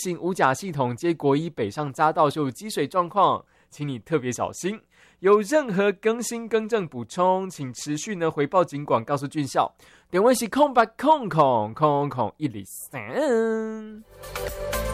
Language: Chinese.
型五甲系统接国一北上匝道就有积水状况，请你特别小心。有任何更新更正补充，请持续呢回报警管，告诉军校。电话是0800000103。